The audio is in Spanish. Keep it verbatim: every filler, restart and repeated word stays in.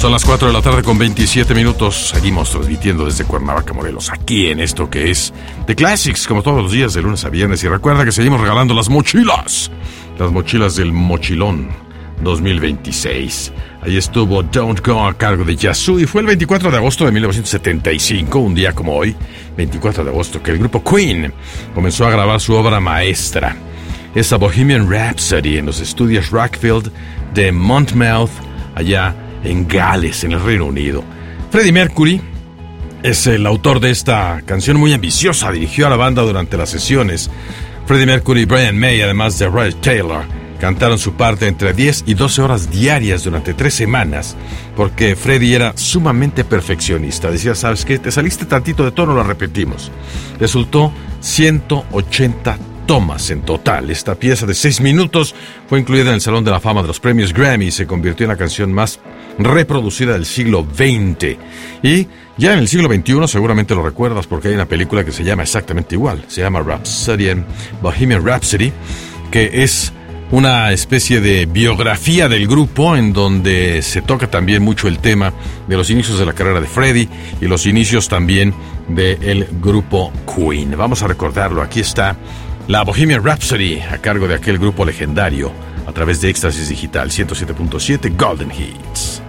Son las cuatro de la tarde con veintisiete minutos. Seguimos transmitiendo desde Cuernavaca, Morelos, aquí en esto que es The Classics, como todos los días de lunes a viernes. Y recuerda que seguimos regalando las mochilas. Las mochilas del Mochilón dos mil veintiséis. Ahí estuvo Don't Go a cargo de Yazoo. Y fue el veinticuatro de agosto de mil novecientos setenta y cinco, un día como hoy, veinticuatro de agosto, que el grupo Queen comenzó a grabar su obra maestra. Esa Bohemian Rhapsody en los estudios Rockfield de Monmouth, allá en Gales, en el Reino Unido. Freddie Mercury es el autor de esta canción muy ambiciosa. Dirigió a la banda durante las sesiones. Freddie Mercury y Brian May, además de Roy Taylor, cantaron su parte entre diez y doce horas diarias durante tres semanas, porque Freddie era sumamente perfeccionista. Decía, ¿sabes qué? Te saliste tantito de tono, lo repetimos. Resultó ciento ochenta tomas en total. Esta pieza de seis minutos fue incluida en el Salón de la Fama de los Premios Grammy y se convirtió en la canción más reproducida del siglo veinte. Y ya en el siglo veintiuno, seguramente lo recuerdas porque hay una película que se llama exactamente igual. Se llama Rhapsody, Bohemian Rhapsody, que es una especie de biografía del grupo en donde se toca también mucho el tema de los inicios de la carrera de Freddie y los inicios también del grupo Queen. Vamos a recordarlo. Aquí está la Bohemian Rhapsody a cargo de aquel grupo legendario a través de Éxtasis Digital ciento siete punto siete Golden Hits.